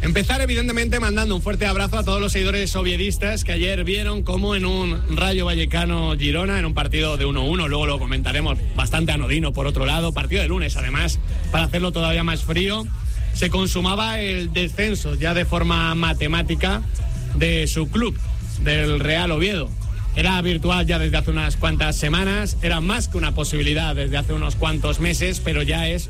Empezar evidentemente mandando un fuerte abrazo a todos los seguidores oviedistas que ayer vieron cómo en un Rayo Vallecano-Girona, en un partido de 1-1, luego lo comentaremos, bastante anodino por otro lado, partido de lunes además, para hacerlo todavía más frío, se consumaba el descenso ya de forma matemática de su club, del Real Oviedo. Era virtual ya desde hace unas cuantas semanas, era más que una posibilidad desde hace unos cuantos meses, pero ya es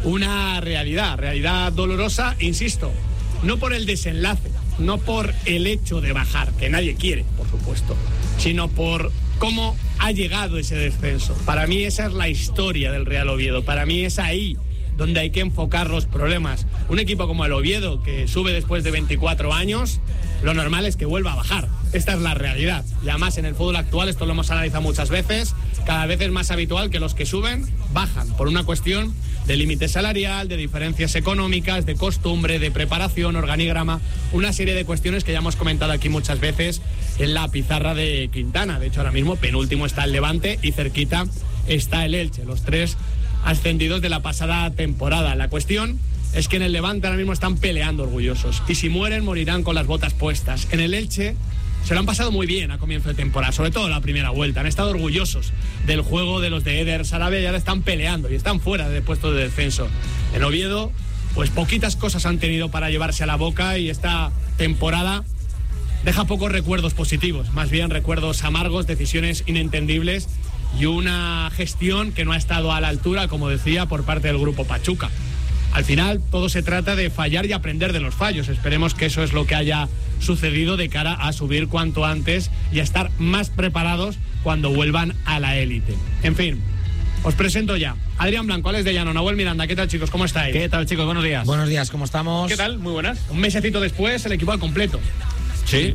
una realidad dolorosa, insisto, no por el desenlace, no por el hecho de bajar, que nadie quiere, por supuesto, sino por cómo ha llegado ese descenso. Para mí esa es la historia del Real Oviedo, para mí es ahí donde hay que enfocar los problemas. Un equipo como el Oviedo, que sube después de 24 años, lo normal es que vuelva a bajar. Esta es la realidad. Y además en el fútbol actual, esto lo hemos analizado muchas veces, cada vez es más habitual que los que suben, bajan, por una cuestión de límite salarial, de diferencias económicas, de costumbre, de preparación, organigrama, una serie de cuestiones que ya hemos comentado aquí muchas veces en la pizarra de Quintana. De hecho, ahora mismo penúltimo está el Levante y cerquita está el Elche, los tres ascendidos de la pasada temporada. La cuestión es que en el Levante ahora mismo están peleando orgullosos y si mueren morirán con las botas puestas. En el Elche se lo han pasado muy bien a comienzo de temporada, sobre todo la primera vuelta. Han estado orgullosos del juego de los de Eder Sarabia y ahora están peleando y están fuera del puesto de descenso. En Oviedo, pues poquitas cosas han tenido para llevarse a la boca y esta temporada deja pocos recuerdos positivos, más bien recuerdos amargos, decisiones inentendibles y una gestión que no ha estado a la altura, como decía, por parte del grupo Pachuca. Al final todo se trata de fallar y aprender de los fallos. Esperemos que eso es lo que haya sucedido de cara a subir cuanto antes y a estar más preparados cuando vuelvan a la élite. En fin, os presento ya Adrián Blanco, Alex de Llano, Nahuel Miranda. ¿Qué tal, chicos? ¿Cómo estáis? ¿Qué tal, chicos? Buenos días. Buenos días, ¿cómo estamos? ¿Qué tal? Muy buenas. Un mesecito después, el equipo al completo. Sí.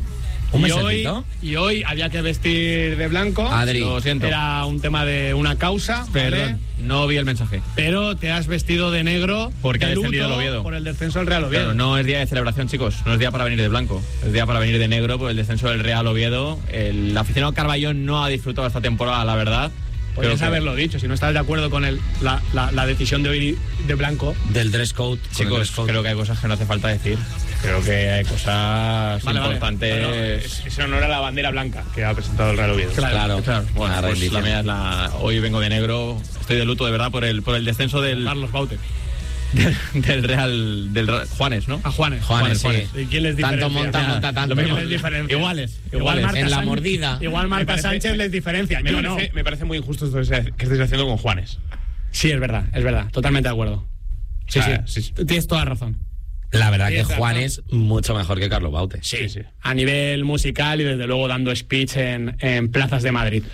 Y hoy había que vestir de blanco. Adri, lo siento. Era un tema de una causa. Perdón, ¿vale? no vi el mensaje. Pero te has vestido de negro porque ha de descendido luto el Oviedo. Por el descenso del Real Oviedo. Pero no es día de celebración, chicos. No es día para venir de blanco. Es día para venir de negro por el descenso del Real Oviedo. El aficionado Carballón no ha disfrutado esta temporada, la verdad. Podrías haberlo dicho, si no estás de acuerdo con la decisión de hoy de blanco. Del dress code. Chicos, creo que hay cosas que no hace falta decir. Creo que hay cosas importantes. Vale. Es en honor a la bandera blanca que ha presentado el Real Oviedo. Claro. Bueno, pues la mía es hoy vengo de negro. Estoy de luto, de verdad, por el descenso del Carlos Baute. del Real Juanes, ¿no? A Juanes, sí. ¿Y quién les diferencia? Tanto monta tanto. ¿Quién les diferencia? Iguales. Marta en la Sánchez, mordida. Igual Marta Sánchez les diferencia. Me parece muy injusto esto que estáis haciendo con Juanes. Sí, es verdad. Totalmente de acuerdo. Sí. Tienes toda razón. La verdad que Juan es mucho mejor que Carlos Baute. Sí. A nivel musical y desde luego dando speech en plazas de Madrid.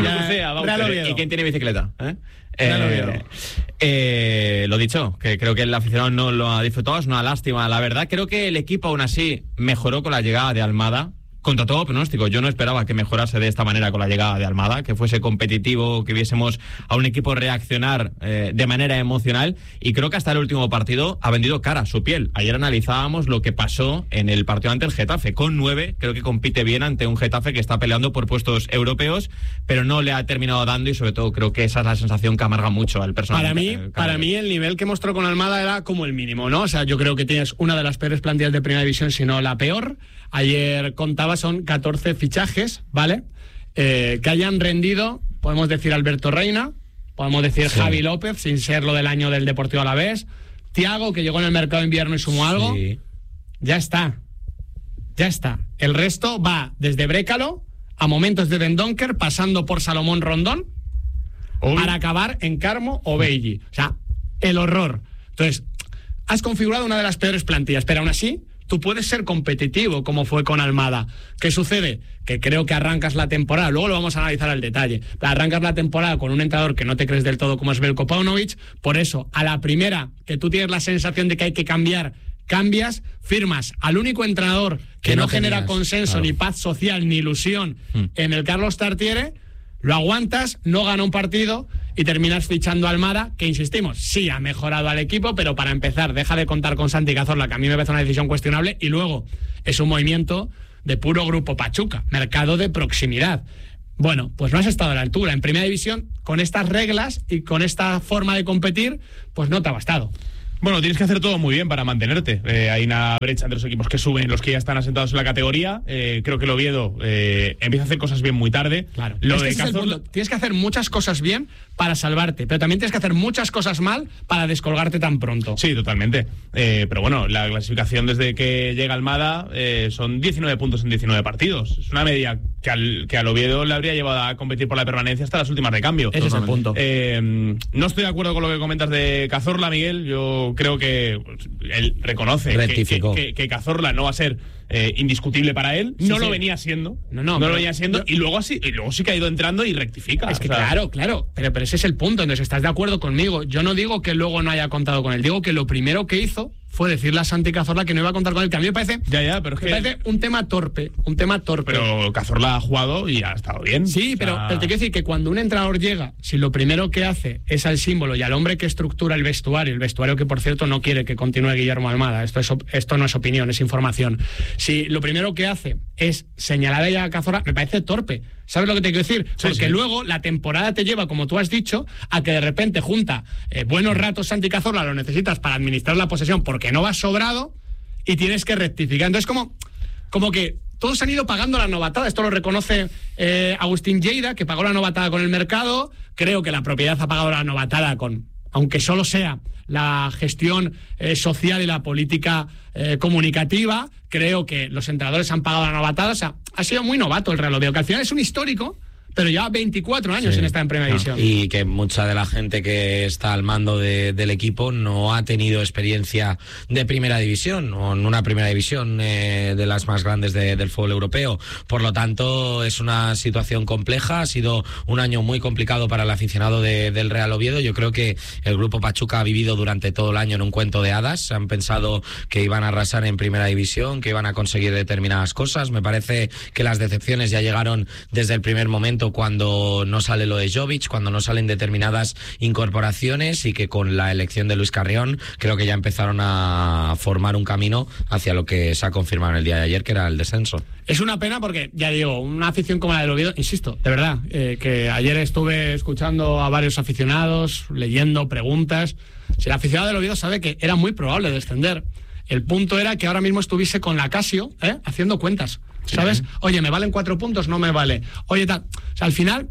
¿Y quién tiene bicicleta? Lo dicho, que creo que el aficionado no lo ha disfrutado, es una lástima. La verdad, creo que el equipo aún así mejoró con la llegada de Almada. Contra todo pronóstico, yo no esperaba que mejorase de esta manera con la llegada de Almada, que fuese competitivo, que viésemos a un equipo reaccionar de manera emocional, y creo que hasta el último partido ha vendido cara a su piel. Ayer analizábamos lo que pasó en el partido ante el Getafe. Con 9, creo que compite bien ante un Getafe que está peleando por puestos europeos, pero no le ha terminado dando, y sobre todo creo que esa es la sensación que amarga mucho al personal. Para mí el nivel que mostró con Almada era como el mínimo, ¿no? O sea, yo creo que tienes una de las peores plantillas de Primera División, si no la peor. Ayer contaba, son 14 fichajes, ¿vale? Que hayan rendido, podemos decir Alberto Reina, podemos decir Javi López, sin ser lo del año del Deportivo Alavés, Thiago, que llegó en el mercado de invierno y sumó algo. Sí. Ya está. El resto va desde Brécalo a momentos de Dendonker, pasando por Salomón Rondón, para acabar en Carmo o Belli. O sea, el horror. Entonces, has configurado una de las peores plantillas, pero aún así tú puedes ser competitivo, como fue con Almada. ¿Qué sucede? Que creo que arrancas la temporada, luego lo vamos a analizar al detalle, arrancas la temporada con un entrenador que no te crees del todo como es Veljko Paunovic, por eso, a la primera que tú tienes la sensación de que hay que cambiar, cambias, firmas al único entrenador que no genera consenso, ni paz social, ni ilusión en el Carlos Tartiere, lo aguantas, no gana un partido y terminas fichando a Almada, que insistimos, sí ha mejorado al equipo, pero para empezar, deja de contar con Santi Cazorla, que a mí me parece una decisión cuestionable, y luego es un movimiento de puro grupo Pachuca, mercado de proximidad. Bueno, pues no has estado a la altura. En Primera División, con estas reglas y con esta forma de competir, pues no te ha bastado. Bueno, tienes que hacer todo muy bien para mantenerte. Hay una brecha entre los equipos que suben y los que ya están asentados en la categoría. Creo que el Oviedo empieza a hacer cosas bien muy tarde. Claro. Lo de Ese es el Cazorla... punto. Tienes que hacer muchas cosas bien para salvarte, pero también tienes que hacer muchas cosas mal para descolgarte tan pronto. Sí, totalmente. Pero bueno, la clasificación desde que llega Almada son 19 puntos en 19 partidos. Es una media que al Oviedo le habría llevado a competir por la permanencia hasta las últimas de cambio. Ese es el punto. No estoy de acuerdo con lo que comentas de Cazorla, Miguel. Yo creo que él reconoce que Cazorla no va a ser indiscutible para él. Sí, no sí. lo venía siendo. No, lo venía siendo. Y luego sí que ha ido entrando y rectifica. Es que claro, pero ese es el punto. Entonces, ¿estás de acuerdo conmigo? Yo no digo que luego no haya contado con él. Digo que lo primero que hizo fue decirle a Santi Cazorla que no iba a contar con él, que a mí me parece, pero es me parece un tema torpe. Pero Cazorla ha jugado y ha estado bien. Sí, pero te quiero decir que cuando un entrenador llega, si lo primero que hace es al símbolo y al hombre que estructura el vestuario que por cierto no quiere que continúe Guillermo Almada, esto no es opinión, es información. Si lo primero que hace es señalar a Cazorla, me parece torpe. ¿Sabes lo que te quiero decir? Porque luego la temporada te lleva, como tú has dicho, a que de repente junta buenos ratos Santi Cazorla, lo necesitas para administrar la posesión porque no vas sobrado y tienes que rectificar. Entonces como que todos han ido pagando la novatada. Esto lo reconoce Agustín Lleida, que pagó la novatada con el mercado. Creo que la propiedad ha pagado la novatada aunque solo sea la gestión social y la política comunicativa. Creo que los entrenadores han pagado la novatada. O sea, ha sido muy novato el Real Oviedo, que al final es un histórico, pero lleva 24 años en esta en Primera División. Y que mucha de la gente que está al mando del equipo no ha tenido experiencia de Primera División, o en una Primera División de las más grandes del fútbol europeo. Por lo tanto, es una situación compleja. Ha sido un año muy complicado para el aficionado del Real Oviedo. Yo creo que el Grupo Pachuca ha vivido durante todo el año en un cuento de hadas. Han pensado que iban a arrasar en Primera División, que iban a conseguir determinadas cosas. Me parece que las decepciones ya llegaron desde el primer momento, cuando no sale lo de Jovic, cuando no salen determinadas incorporaciones, y que con la elección de Luis Carrión creo que ya empezaron a formar un camino hacia lo que se ha confirmado en el día de ayer, que era el descenso. Es una pena porque, ya digo, una afición como la del Oviedo, insisto, de verdad, que ayer estuve escuchando a varios aficionados, leyendo preguntas. Si el aficionado del Oviedo sabe que era muy probable descender, el punto era que ahora mismo estuviese con la Casio haciendo cuentas. ¿Sabes? Oye, ¿me valen 4 puntos? No me vale. Oye, tal. O sea, al final,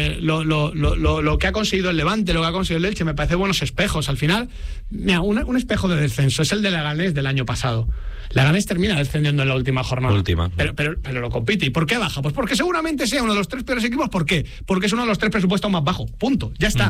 lo que ha conseguido el Levante, lo que ha conseguido el Elche, me parece buenos espejos. Al final, mira, un espejo de descenso es el de Leganés del año pasado. Leganés termina descendiendo en la última jornada. Pero lo compite. ¿Y por qué baja? Pues porque seguramente sea uno de los 3 peores equipos. ¿Por qué? Porque es uno de los 3 presupuestos más bajos. Punto. Ya está.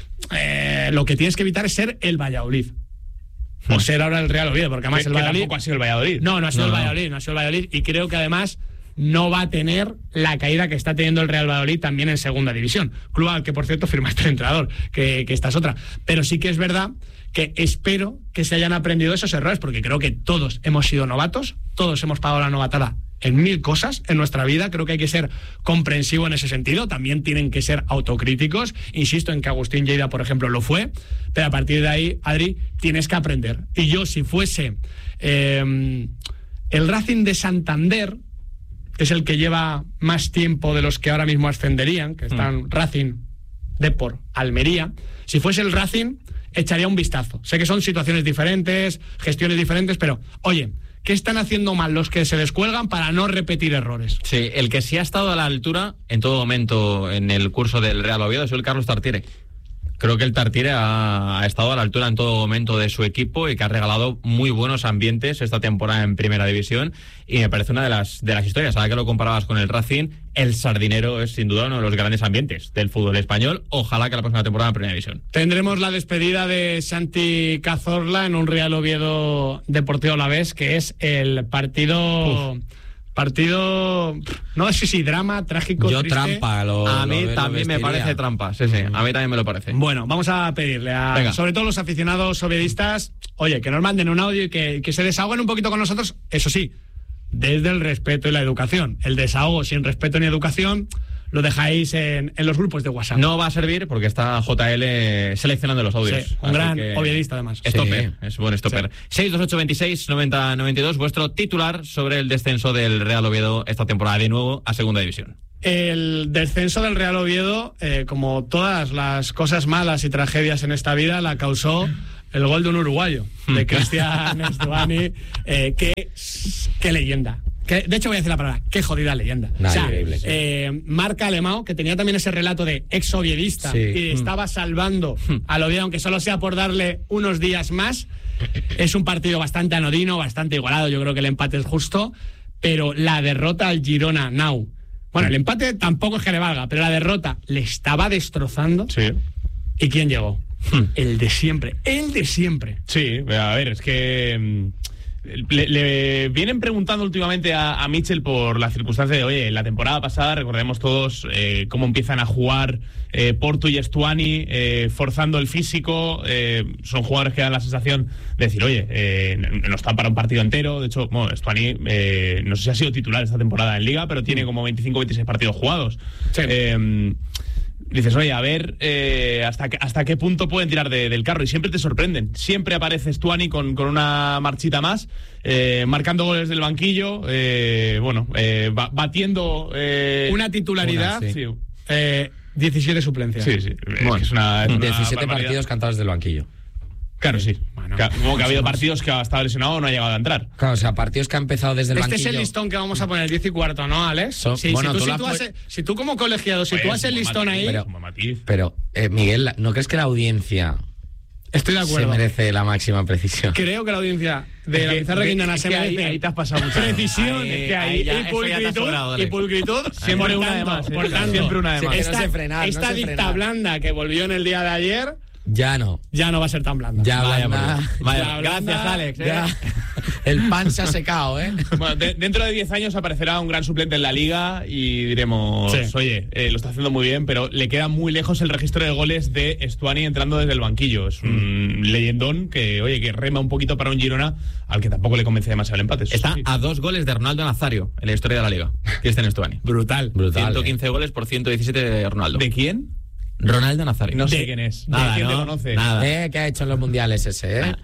Lo que tienes que evitar es ser el Valladolid. O ser ahora el Real Oviedo, porque además el Valladolid tampoco ha sido el Valladolid. No ha sido el Valladolid, no ha sido el Valladolid, y creo que además no va a tener la caída que está teniendo el Real Valladolid también en segunda división. Club al que, por cierto, firmaste el entrenador, que esta es otra. Pero sí que es verdad que espero que se hayan aprendido esos errores, porque creo que todos hemos sido novatos, todos hemos pagado la novatada en 1000 cosas en nuestra vida. Creo que hay que ser comprensivo en ese sentido. También tienen que ser autocríticos. Insisto en que Agustín Lleida, por ejemplo, lo fue. Pero a partir de ahí, Adri, tienes que aprender. Y yo, si fuese el Racing de Santander, que es el que lleva más tiempo de los que ahora mismo ascenderían, que están Racing, Depor, Almería, si fuese el Racing, echaría un vistazo. Sé que son situaciones diferentes, gestiones diferentes, pero, oye, ¿qué están haciendo mal los que se descuelgan para no repetir errores? Sí, el que sí ha estado a la altura en todo momento en el curso del Real Oviedo es el Carlos Tartiere. Creo que el Tartiere ha estado a la altura en todo momento de su equipo y que ha regalado muy buenos ambientes esta temporada en Primera División, y me parece una de las historias. Ahora que lo comparabas con el Racing, el Sardinero es sin duda uno de los grandes ambientes del fútbol español. Ojalá que la próxima temporada en Primera División. Tendremos la despedida de Santi Cazorla en un Real Oviedo Deportivo Alavés, que es el partido... no sé si drama, trágico, yo triste. Trampa a mí también me parece trampa, sí, a mí también me lo parece. Bueno, vamos a pedirle sobre todo los aficionados oviedistas, oye, que nos manden un audio y que se desahoguen un poquito con nosotros, eso sí, desde el respeto y la educación. El desahogo sin respeto ni educación lo dejáis en los grupos de WhatsApp. No va a servir porque está JL seleccionando los audios. Sí, un gran oviedista además. Stopper, sí. Es buen stopper. Sí. 628 26 90 92, vuestro titular sobre el descenso del Real Oviedo esta temporada de nuevo a Segunda División. El descenso del Real Oviedo, como todas las cosas malas y tragedias en esta vida, la causó el gol de un uruguayo, de Cristian Stuani. Qué leyenda. De hecho, voy a decir la palabra, qué jodida leyenda. Increíble. Marca Alemão, que tenía también ese relato de ex-oviedista, y estaba salvando al Oviedo, aunque solo sea por darle unos días más. Es un partido bastante anodino, bastante igualado. Yo creo que el empate es justo, pero la derrota al Girona Now. Bueno, el empate tampoco es que le valga, pero la derrota le estaba destrozando. Sí. ¿Y quién llegó? El de siempre. Sí, a ver, es que le vienen preguntando últimamente a Mitchell por la circunstancia de, oye, la temporada pasada, recordemos todos cómo empiezan a jugar Portu y Stuani, forzando el físico. Son jugadores que dan la sensación de decir, oye, no está para un partido entero. De hecho, bueno, Stuani no sé si ha sido titular esta temporada en Liga, pero tiene como 25 o 26 partidos jugados. Sí. Dices, oye, a ver hasta qué punto pueden tirar del carro, y siempre te sorprenden. Siempre aparece Stuani con una marchita más, marcando goles del banquillo, batiendo una titularidad, 17 suplencias. Sí. Bueno, es una 17 partidos cantados del banquillo. Claro, sí. Bueno, como que ha habido partidos que ha estado lesionado o no ha llegado a entrar. Claro, o sea, partidos que ha empezado desde el banquillo. Este es el listón que vamos a poner 10 y cuarto, ¿no, Alex? Si tú como colegiado, si tú haces el listón ahí... Pero Miguel, ¿no crees que la audiencia... Estoy de acuerdo. Se merece la máxima precisión? Creo que la audiencia de la Pizarra Guindana se merece... Ahí te has pasado mucho. Precisión, y pulcritud. Siempre una de más. Siempre una de más. Esta dicta blanda que volvió en el día de ayer... Ya no va a ser tan blanda. Vaya, gracias, Alex. El pan se ha secado, Bueno, dentro de 10 años aparecerá un gran suplente en la Liga y diremos, oye, lo está haciendo muy bien, pero le queda muy lejos el registro de goles de Stuani entrando desde el banquillo. Es un leyendón que rema un poquito para un Girona al que tampoco le convence demasiado el empate. Está a 2 goles de Ronaldo Nazario en la historia de la Liga, Cristian Stuani. Brutal. 115 goles por 117 de Ronaldo. ¿De quién? Ronaldo Nazario. No sé quién es. Nada, ¿Quién te conoce? Nada. ¿Qué ha hecho en los mundiales ese,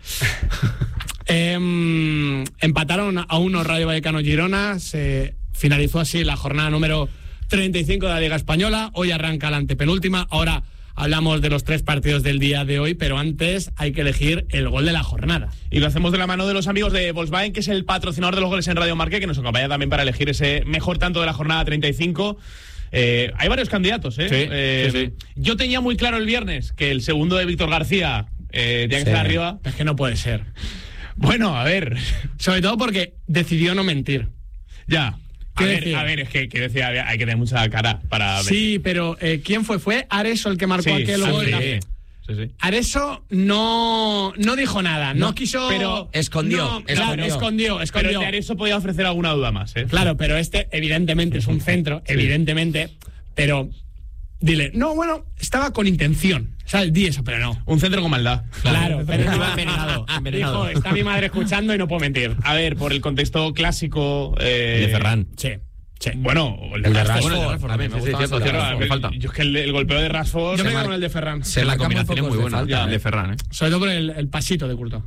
Empataron a 1 Rayo Vallecano Girona. Se finalizó así la jornada número 35 de la Liga Española. Hoy arranca la antepenúltima. Ahora hablamos de los 3 partidos del día de hoy, pero antes hay que elegir el gol de la jornada. Y lo hacemos de la mano de los amigos de Volkswagen, que es el patrocinador de los goles en Radio Marca, que nos acompaña también para elegir ese mejor tanto de la jornada 35. Hay varios candidatos, Sí. Yo tenía muy claro el viernes que el segundo de Víctor García tenía que estar arriba. Es que no puede ser. Bueno, a ver. Sobre todo porque decidió no mentir. Ya. A ver, es que decía, hay que tener mucha cara para... Sí, pero ¿quién fue? ¿Fue Areso el que marcó aquel gol? Sí. Areso no dijo nada, no quiso... Pero escondió. Pero de Areso podía ofrecer alguna duda más, Claro, pero evidentemente es un centro, evidentemente, pero dile, no, bueno, estaba con intención, ¿sabes? Di eso, pero no. Un centro con maldad. Claro, pero estaba envenenado. Dijo, está mi madre escuchando y no puedo mentir. A ver, por el contexto clásico... de Ferran. Sí. Bueno, el de Rashford también. Yo es que el golpeo de Rashford... Yo me quedo con el de Ferran. La combinación es muy buena, el de Ferran, Sobre todo por el pasito de Courtois.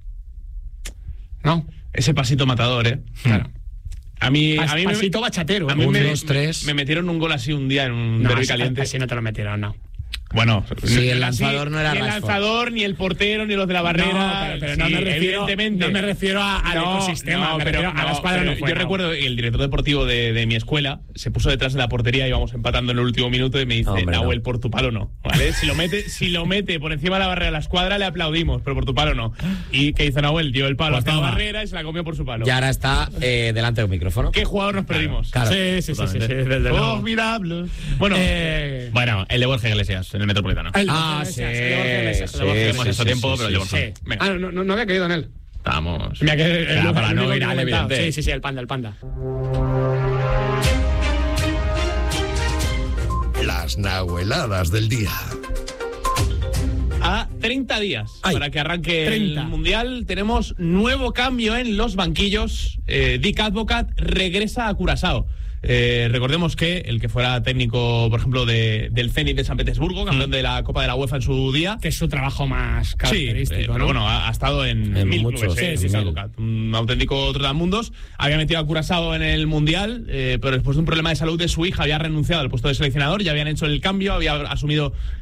¿No? Ese pasito matador, Claro. A mí pasito bachatero. A mí 1, 2, 3. me metieron un gol así un día en un derbi caliente. Así no te lo metieron, no. Bueno, sí, el lanzador no era ni el Rashford. Lanzador, ni el portero, ni los de la barrera. No, pero sí, no me refiero, evidentemente. No me refiero al ecosistema, me refiero a la escuadra. Yo recuerdo que el director deportivo de mi escuela se puso detrás de la portería, íbamos empatando en el último minuto y me dice, Nahuel, por tu palo no, ¿vale? Si lo mete por encima de la barrera de la escuadra le aplaudimos, pero por tu palo no. ¿Y qué hizo Nahuel? Dio el palo hasta la barrera y se la comió por su palo. Y ahora está delante del micrófono. ¿Qué jugador nos perdimos? Claro. Sí, desde luego. Mirables. Bueno, el de Borja Iglesias en el Metropolitano. Sí. Mucho tiempo, pero el de Borja. No había caído en él. Estamos. Para no ir al evidente. Sí, el panda. Las nahueladas del día. A 30 días para que arranque el Mundial, tenemos nuevo cambio en los banquillos. Dick Advocat regresa a Curazao. Recordemos que el que fuera técnico, por ejemplo, del Zenit de San Petersburgo, campeón de la Copa de la UEFA en su día, que es su trabajo más característico, pero bueno, ha estado en mil muchos clubes, Advocat, un auténtico trotamundos. Había metido a Curazao en el Mundial, pero después de un problema de salud de su hija había renunciado al puesto de seleccionador, ya habían hecho el cambio, había asumido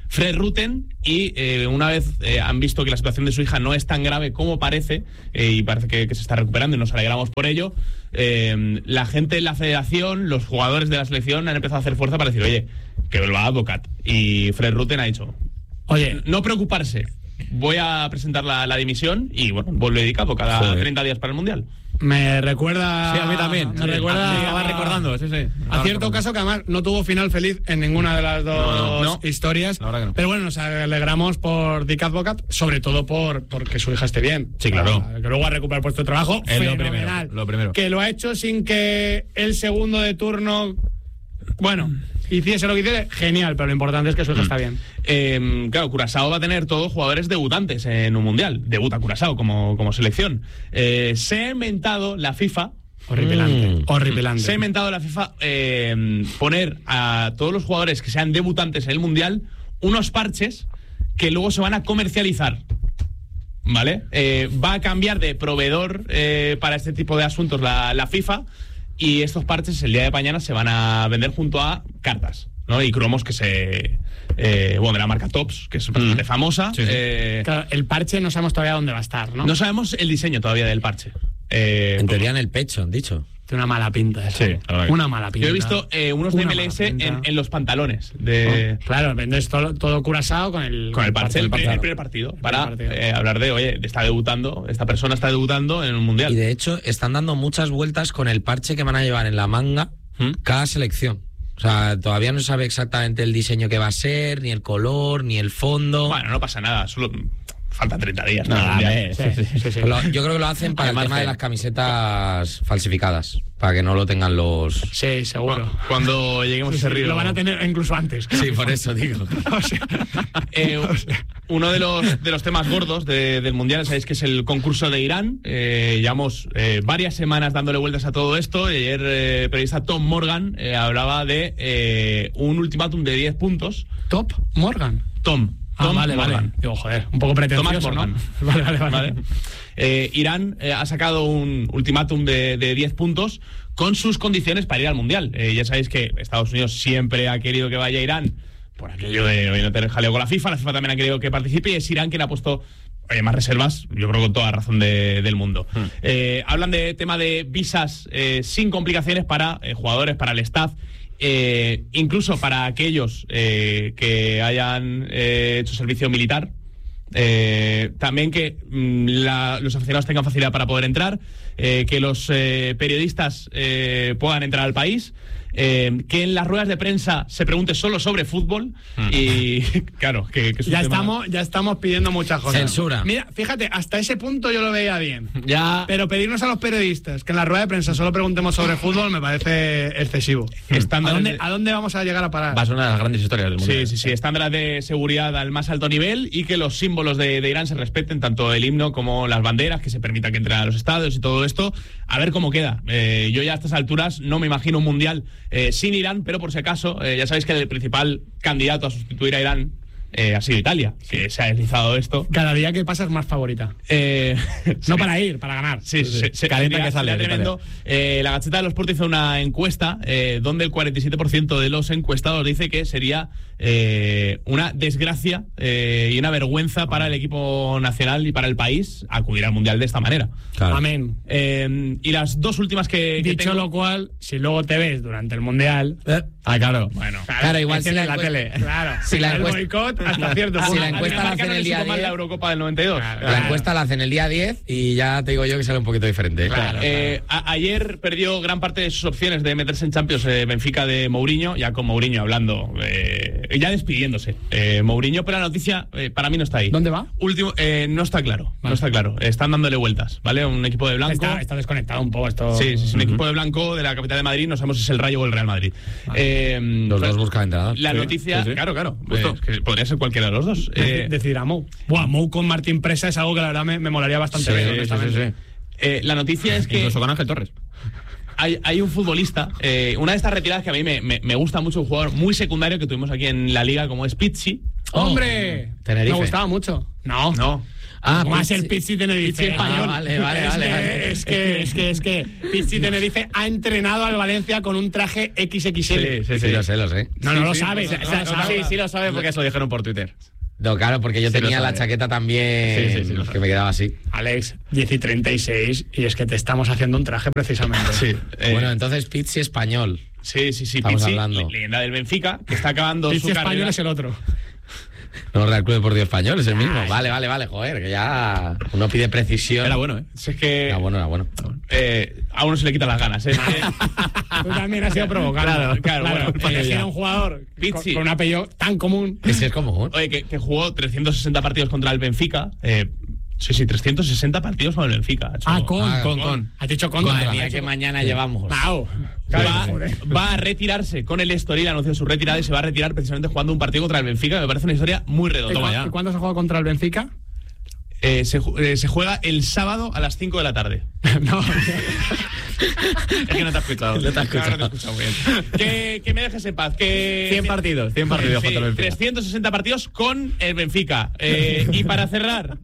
Fred Rutten, y una vez han visto que la situación de su hija no es tan grave como parece, y parece que se está recuperando y nos alegramos por ello, la gente en la federación, los jugadores de la selección han empezado a hacer fuerza para decir, oye, que vuelva Advocat. Y Fred Rutten ha dicho, oye, no preocuparse, voy a presentar la dimisión y bueno, vuelve dedicado cada 30 días para el Mundial. Me recuerda... Sí, a mí también. Me recuerda... va recordando, sí. A cierto caso que además no tuvo final feliz en ninguna de las dos historias. La verdad que no. Pero bueno, nos alegramos por Dick Advocat, sobre todo porque su hija esté bien. Sí, claro. Que luego ha recuperado el puesto de trabajo. Es fenomenal. lo primero. Que lo ha hecho sin que el segundo de turno... Bueno, hiciese lo que hiciese, genial, pero lo importante es que su hija está bien. Claro, Curazao va a tener todos jugadores debutantes en un mundial. Debuta Curazao como selección. Se ha inventado la FIFA. Horripilante. Se ha inventado la FIFA poner a todos los jugadores que sean debutantes en el mundial unos parches que luego se van a comercializar. ¿Vale? Va a cambiar de proveedor para este tipo de asuntos la FIFA. Y estos parches el día de mañana se van a vender junto a cartas, ¿no? Y cromos de la marca Tops, que es bastante famosa. Sí. Claro, el parche no sabemos todavía dónde va a estar, ¿no? No sabemos el diseño todavía del parche. En teoría en el pecho, han dicho. Tiene una mala pinta eso. Sí, la verdad que una mala pinta. Yo he visto unos de MLS en los pantalones. Claro, vendes todo Curazao con el parche, el primer partido. Para hablar de, oye, esta persona está debutando en un mundial. Y de hecho, están dando muchas vueltas con el parche que van a llevar en la manga cada selección. O sea, todavía no se sabe exactamente el diseño que va a ser, ni el color, ni el fondo. Bueno, no pasa nada, solo faltan 30 días. Sí. Yo creo que lo hacen para el tema de las camisetas falsificadas, para que no lo tengan los... Sí, seguro. Cuando lleguemos a ese río. Lo van a tener incluso antes. Sí, por eso digo. Uno de los temas gordos del Mundial, sabéis que es el concurso de Irán. Llevamos varias semanas dándole vueltas a todo esto. Y ayer periodista Tom Morgan hablaba de un ultimátum de 10 puntos. ¿Top Morgan? Tom vale. Digo, joder, un poco pretencioso, Tomás ¿no? Vale. Irán ha sacado un ultimátum de 10 puntos con sus condiciones para ir al Mundial. Ya sabéis que Estados Unidos siempre ha querido que vaya a Irán por aquello de no tener jaleo con la FIFA. La FIFA también ha querido que participe y es Irán quien ha puesto más reservas, yo creo con toda razón del mundo. Hablan de tema de visas sin complicaciones para jugadores, para el staff. Incluso para aquellos que hayan hecho servicio militar, también que los aficionados tengan facilidad para poder entrar, que los periodistas puedan entrar al país, que en las ruedas de prensa se pregunte solo sobre fútbol y claro, que es un tema... ya estamos pidiendo muchas cosas. Censura. Mira, fíjate, hasta ese punto yo lo veía bien. Ya. Pero pedirnos a los periodistas que en la rueda de prensa solo preguntemos sobre fútbol me parece excesivo. ¿A dónde vamos a llegar a parar? Va a ser una de las grandes historias del mundo. Sí, estándares de seguridad al más alto nivel y que los símbolos de Irán se respeten, tanto el himno como las banderas, que se permita que entren a los estadios y todo esto. A ver cómo queda. Yo ya a estas alturas no me imagino un mundial sin Irán, pero por si acaso, ya sabéis que el principal candidato a sustituir a Irán ha sido Italia, que se ha deslizado esto. Cada día que pasa es más favorita. No para ir, para ganar. Sí, calienta que sale. Tremendo. La Gaceta de los Sport hizo una encuesta donde el 47% de los encuestados dice que sería una desgracia y una vergüenza para el equipo nacional y para el país acudir al Mundial de esta manera. Claro. Amén. Y las dos últimas que Dicho tengo... lo cual, si luego te ves durante el Mundial... claro. Bueno, Claro, igual si en la tele. Claro. Si la el encuesta- boicot hasta cierto punto. Si la encuesta la hacen el día 10, la Eurocopa del 92. la encuesta la hacen el día 10 y ya te digo yo que sale un poquito diferente. Claro. Ayer perdió gran parte de sus opciones de meterse en Champions Benfica de Mourinho, ya con Mourinho hablando, ya despidiéndose. Mourinho, pero la noticia para mí no está ahí. ¿Dónde va? No está claro, Vale. no está claro. Están dándole vueltas, ¿vale? Un equipo de blanco. Está desconectado un poco esto. Sí, un equipo de blanco de la capital de Madrid, no sabemos si es el Rayo o el Real Madrid. Los dos buscan entrenador. La noticia, sí. claro, Justo. que podría ser cualquiera de los dos. Decir a Mou. Buah, Mou con Martín Presa es algo que la verdad me molaría bastante ver, honestamente. La noticia es que Incluso con Ángel Torres. hay un futbolista, una de estas retiradas que a mí me gusta mucho, un jugador muy secundario que tuvimos aquí en la liga como es Pizzi. ¡Hombre! Tenerife. Me gustaba mucho. No. ¿Cómo va a ser Pizzi Tenerife español? Vale. Es que Pizzi Tenerife ha entrenado al Valencia con un traje XXL. Sí, lo sé. No lo sabes. Sí lo sabe porque eso lo dijeron por Twitter. No, claro, porque yo tenía la chaqueta también que me quedaba así. Alex, 10 y 36, y es que te estamos haciendo un traje precisamente. Sí. Bueno, entonces Pizzi español. Sí. Estamos Pizzi, hablando. leyenda del Benfica, que está acabando Pizzi su español carrera. es el otro. No, Real Club Deportivo Español, es el mismo. Vale, joder, que ya uno pide precisión. Era bueno, ¿eh? Si es que Era bueno. a uno se le quitan las ganas. Tú también has sido provocado. Claro, bueno, elegir a un jugador Pizzi. con un apellido tan común. Ese es común. Oye, que jugó 360 partidos contra el Benfica. Sí, 360 partidos con el Benfica. Con. Has dicho con. Madre mía, que mañana llevamos. Pau. Va a retirarse con el Estoril, anunció su retirada y se va a retirar precisamente jugando un partido contra el Benfica. Me parece una historia muy redonda. ¿Y cuándo se juega contra el Benfica? Se juega el sábado a las 5 de la tarde. No. Es que no te has escuchado. No te he escuchado muy bien. Que me dejes en paz. 100 partidos contra el Benfica. 360 partidos con el Benfica. Y para cerrar,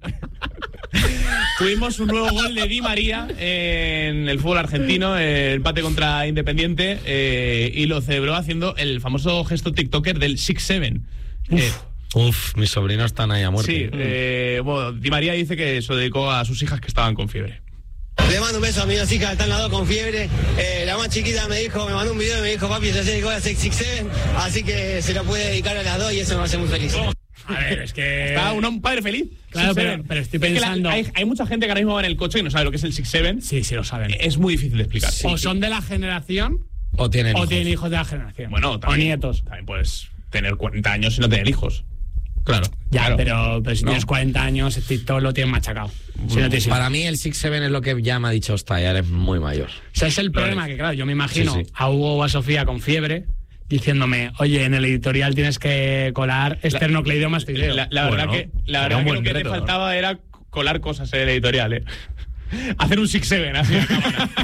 tuvimos un nuevo gol de Di María en el fútbol argentino, el empate contra Independiente, y lo celebró haciendo el famoso gesto TikToker del 6-7. Mis sobrinos están ahí a muerte. Sí, bueno, Di María dice que se lo dedicó a sus hijas que estaban con fiebre. Le mando un beso a mis dos hijas que están las dos con fiebre. La más chiquita me mandó un video y me dijo, papi, se dedicó a 6-7, así que se lo puede dedicar a las dos y eso me hace muy feliz. A ver, es que... Está un padre feliz. Claro, pero estoy pensando... Hay mucha gente que ahora mismo va en el coche y no sabe lo que es el 6-7. Sí, lo saben. Es muy difícil de explicar. O son de la generación O tienen hijos de la generación. Bueno, también, o nietos. También puedes tener 40 años y no tener hijos. Claro. Ya, Claro. pero si tienes 40 años, TikTok lo tienes machacado. Si no te sirve. Para mí el 6-7 es lo que ya me ha dicho, hostia, ya eres muy mayor. O sea, es el problema que, claro, yo me imagino Sí. a Hugo o a Sofía con fiebre diciéndome, oye, en el editorial tienes que colar esternocleidomas mastidio. La verdad que lo que te faltaba era colar cosas en el editorial, Hacer un 6-7 así a cámara.